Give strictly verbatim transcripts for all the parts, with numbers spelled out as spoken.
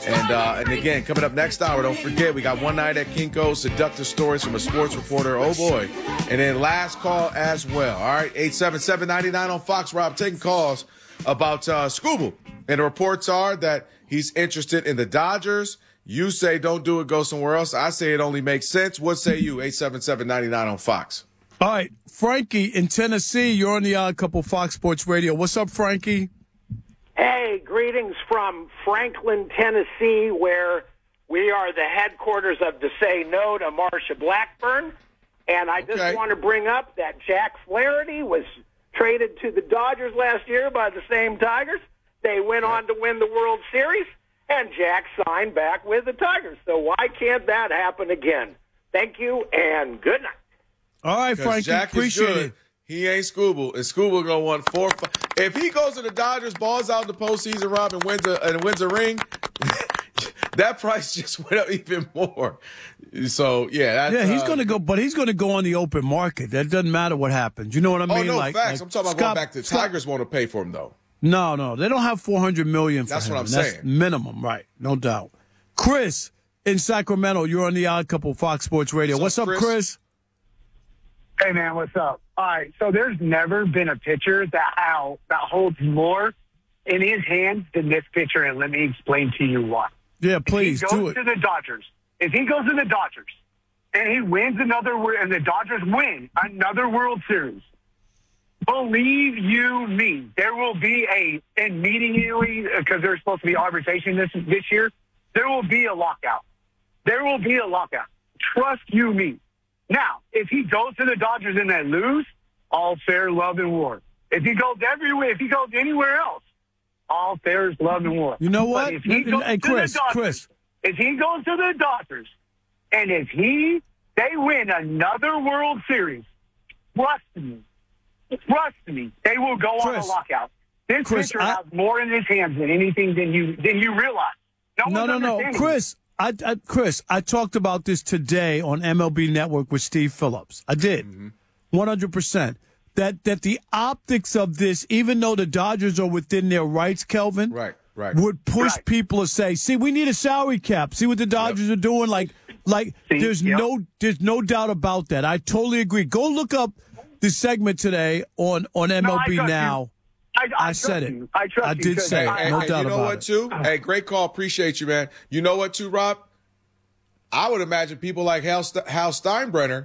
And uh, and again, coming up next hour, don't forget, we got One Night at Kinko's, seductive stories from a sports reporter. Oh, boy. And then last call as well. All right, eight seven seven, nine nine on Fox. Rob, taking calls about uh, Scooble. And the reports are that he's interested in the Dodgers. You say don't do it, go somewhere else. I say it only makes sense. What say you? eight seven seven, nine nine on Fox. All right, Frankie in Tennessee, you're on the Odd Couple Fox Sports Radio. What's up, Frankie? Hey, greetings from Franklin, Tennessee, where we are the headquarters of the Say No to Marsha Blackburn. And I just Okay. want to bring up that Jack Flaherty was traded to the Dodgers last year by the same Tigers. They went on to win the World Series, and Jack signed back with the Tigers. So why can't that happen again? Thank you, and good night. All right, Because Frankie, Jack is appreciate good. it. He ain't Scooble, and Scooble gonna want four. Five. If he goes to the Dodgers, balls out in the postseason, Rob, and wins a and wins a ring, that price just went up even more. So yeah, that's, Yeah, he's uh, going to go, but he's going to go on the open market. That doesn't matter what happens. You know what I mean? Oh no, like, facts. like I'm talking about Scott- going back to Scott- Tigers. Want to pay for him though? No, no, they don't have four hundred million dollars for That's him. what I'm That's saying. minimum, right? No doubt. Chris in Sacramento, you're on the Odd Couple Fox Sports Radio. What's What's up, up, Chris? Chris? Hey, man, what's up? All right, so there's never been a pitcher that how that holds more in his hands than this pitcher, and let me explain to you why. Yeah, If please he do goes it. to the Dodgers, if he goes to the Dodgers and he wins another, wor- and the Dodgers win another World Series, believe you me, there will be a immediately, because there's supposed to be arbitration this this year, there will be a lockout. There will be a lockout. Trust you me. Now, if he goes to the Dodgers and they lose, all fair, love, and war. If he goes everywhere, if he goes anywhere else, all fair is love and war. You know what? But if he goes Hey, to Chris, the Dodgers, Chris. if he goes to the Dodgers, and if he they win another World Series, trust me, trust me, they will go on Chris, a lockout. This Chris, pitcher I- has more in his hands than anything than you than you realize. No, No, one's no, no. understanding Chris, I, I, Chris, I talked about this today on M L B Network with Steve Phillips. I did. one hundred percent. That that the optics of this, even though the Dodgers are within their rights, Kelvin, Right, right. would push Right. people to say, see, we need a salary cap. See what the Dodgers are doing? Like, like See, there's yep. no there's no doubt about that. I totally agree. Go look up the segment today on, on M L B trust you. Now. I, I, I said trust it. you. I trust I you did because say it. I- No I- doubt you know about what, it. too? Hey, great call. Appreciate you, man. You know what, too, Rob? I would imagine people like Hal, St- Hal Steinbrenner,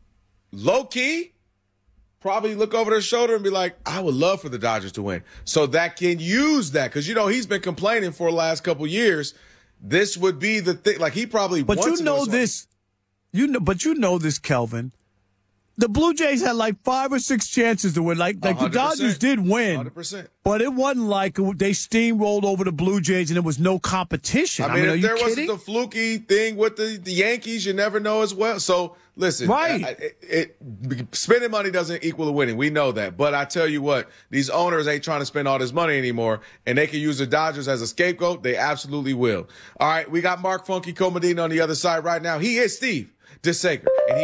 low key, probably look over their shoulder and be like, I would love for the Dodgers to win. So that can use that. Because, you know, he's been complaining for the last couple years. This would be the thing. Like, he probably But wants you to know go- this, you know, but you know this, Kelvin. The Blue Jays had like five or six chances to win. Like, like the one hundred percent. Dodgers did win, one hundred percent. but it wasn't like they steamrolled over the Blue Jays and there was no competition. I I mean, mean, are if you there kidding? wasn't the fluky thing with the, the Yankees, you never know as well. So, listen, Right. I- I- it, it, spending money doesn't equal winning. We know that. But I tell you what, these owners ain't trying to spend all this money anymore, and they can use the Dodgers as a scapegoat. They absolutely will. All right, we got Mark Funky Comedine on the other side right now. He is Steve DeSager, and he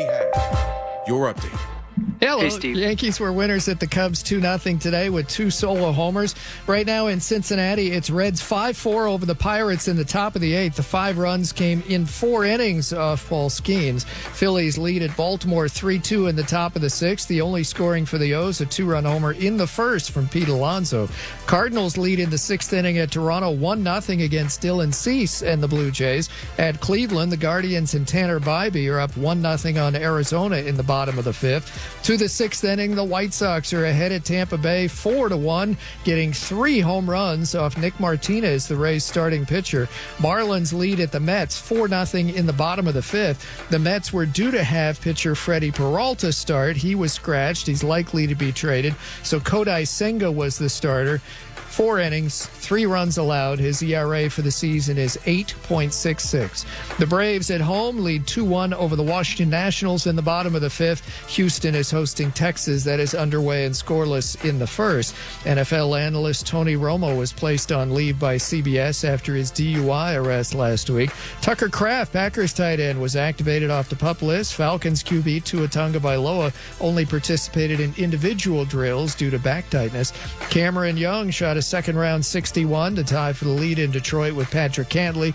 has your update. Hello. Hey, Steve. Yankees were winners at the Cubs two nothing today with two solo homers. Right now in Cincinnati, it's Reds five four over the Pirates in the top of the eighth. The five runs came in four innings off Paul Skeens. Phillies lead at Baltimore three two in the top of the sixth. The only scoring for the O's, a two-run homer in the first from Pete Alonso. Cardinals lead in the sixth inning at Toronto one nothing against Dylan Cease and the Blue Jays. At Cleveland, the Guardians and Tanner Bybee are up one nothing on Arizona in the bottom of the fifth. To the sixth inning, the White Sox are ahead at Tampa Bay four to one, getting three home runs off Nick Martinez, the Rays' starting pitcher. Marlins lead at the Mets four nothing in the bottom of the fifth. The Mets were due to have pitcher Freddie Peralta start. He was scratched. He's likely to be traded. So Kodai Senga was the starter. Four innings, three runs allowed. His E R A for the season is eight point six six. The Braves at home lead two one over the Washington Nationals in the bottom of the fifth. Houston is hosting Texas. That is underway and scoreless in the first. N F L analyst Tony Romo was placed on leave by C B S after his D U I arrest last week. Tucker Kraft, Packers tight end, was activated off the PUP list. Falcons Q B Tua Tagovailoa only participated in individual drills due to back tightness. Cameron Young shot a second round sixty-one to tie for the lead in Detroit with Patrick Cantley.